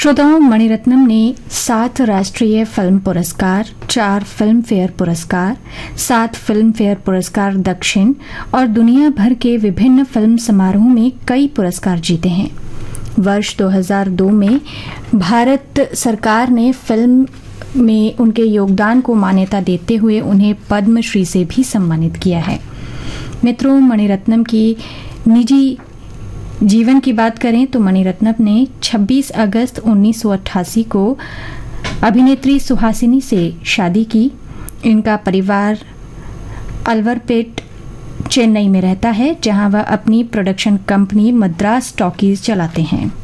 श्रोताओं, मणिरत्नम ने 7 राष्ट्रीय फिल्म पुरस्कार, 4 फिल्म फेयर पुरस्कार, 7 फिल्म फेयर पुरस्कार दक्षिण और दुनिया भर के विभिन्न फिल्म समारोह में कई पुरस्कार जीते हैं। वर्ष 2002 में भारत सरकार ने फिल्म में उनके योगदान को मान्यता देते हुए उन्हें पद्मश्री से भी सम्मानित किया है। मित्रों, मणिरत्नम की निजी जीवन की बात करें तो मणिरत्नम ने 26 अगस्त 1988 को अभिनेत्री सुहासिनी से शादी की। इनका परिवार अलवरपेट, चेन्नई में रहता है, जहां वह अपनी प्रोडक्शन कंपनी मद्रास टॉकीज चलाते हैं।